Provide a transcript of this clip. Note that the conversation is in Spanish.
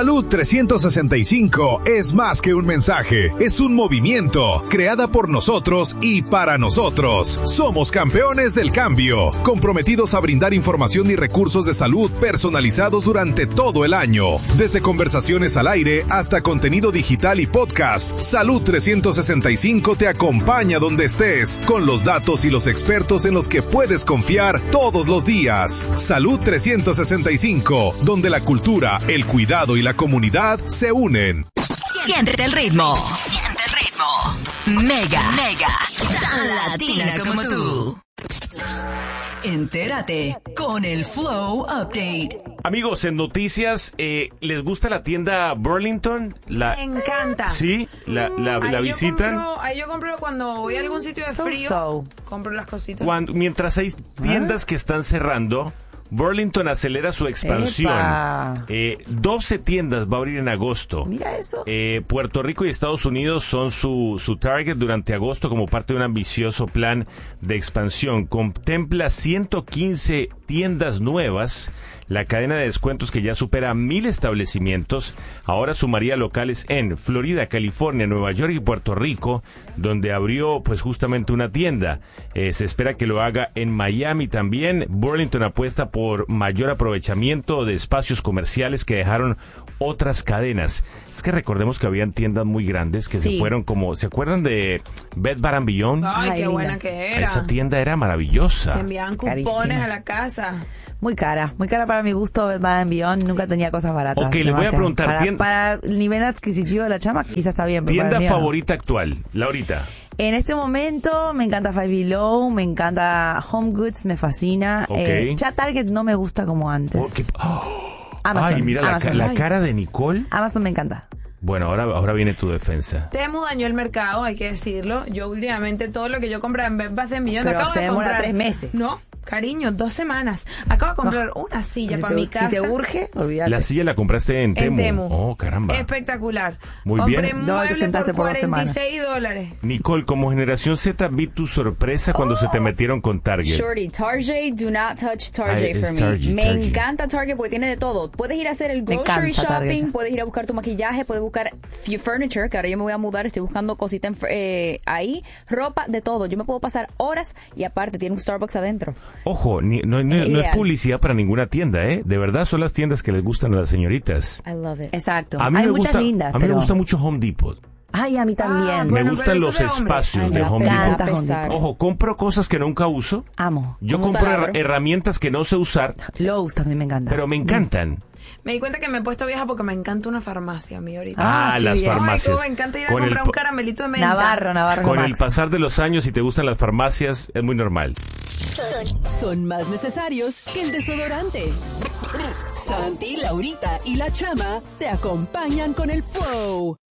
Salud 365 es más que un mensaje, es un movimiento, creada por nosotros y para nosotros. Somos campeones del cambio, comprometidos a brindar información y recursos de salud personalizados durante todo el año. Desde conversaciones al aire hasta contenido digital y podcast, Salud 365 te acompaña donde estés, con los datos y los expertos en los que puedes confiar todos los días. Salud 365, donde la cultura, el cuidado y la comunidad se unen. Siente el ritmo. Siente el ritmo. Mega. Tan latina como tú. Entérate con el Flow Update. Amigos, en noticias, ¿les gusta la tienda Burlington? Me encanta. ¿Sí? ¿La visitan? Ahí yo compro cuando voy a algún sitio de frío. Compro las cositas. Mientras hay tiendas que están cerrando, Burlington acelera su expansión. 12 tiendas va a abrir en agosto. Mira eso. Puerto Rico y Estados Unidos son su target durante agosto como parte de un ambicioso plan de expansión. Contempla 115 tiendas nuevas. La cadena de descuentos, que ya supera 1,000 establecimientos, ahora sumaría locales en Florida, California, Nueva York y Puerto Rico, donde abrió pues justamente una tienda. Se espera que lo haga en Miami también. Burlington apuesta por mayor aprovechamiento de espacios comerciales que dejaron otras cadenas. Es que recordemos que habían tiendas muy grandes que se fueron como... ¿Se acuerdan de Bed Bath & Beyond? Ay, qué buena que era. Esa tienda era maravillosa. Te enviaban cupones a la casa. Muy cara para mi gusto. Bed Bath & Beyond, nunca tenía cosas baratas. Ok, le voy a preguntar. Para el nivel adquisitivo de la chama, quizás está bien. ¿Tienda favorita actual, Laurita? En este momento me encanta Five Below, me encanta Home Goods, me fascina. Okay. Ya Target no me gusta como antes. Amazon. Ay, mira Amazon. la cara de Nicole. Amazon me encanta. Bueno, ahora viene tu defensa. Temu dañó el mercado, hay que decirlo. Yo últimamente todo lo que yo compraba en Bed Bath & Beyond, pero acabo se de demora comprar 3 meses. No, cariño, 2 semanas. Acabo de comprar una silla para mi casa. Si te urge, olvídate. La silla la compraste en Temu. Oh, caramba. Espectacular. Muy Compré bien. muebles por $46. Nicole, como generación Z, vi tu sorpresa cuando se te metieron con Target. Shorty, Target, do not touch Target for me. Me encanta Target porque tiene de todo. Puedes ir a hacer el grocery shopping, puedes ir a buscar tu maquillaje, puedes buscar furniture, que ahora yo me voy a mudar, estoy buscando cositas ahí, ropa, de todo. Yo me puedo pasar horas y aparte tiene un Starbucks adentro. Ojo, no es publicidad para ninguna tienda, ¿eh? De verdad son las tiendas que les gustan a las señoritas. I love it. Exacto. A mí hay me muchas gusta, lindas. A mí me gusta mucho Home Depot. Ay, a mí también. Me gustan los espacios de Home Depot. Ojo, compro cosas que nunca uso. Amo. Yo compro herramientas que no sé usar. Lowe's también me encanta. Pero me encantan. Me di cuenta que me he puesto vieja porque me encanta una farmacia a mí ahorita. Las farmacias. Ay, cómo me encanta ir a comprar un caramelito de menta. Navarro. Con el pasar de los años, si te gustan las farmacias, es muy normal. Son más necesarios que el desodorante. Santi, Laurita y la Chama te acompañan con el Flow.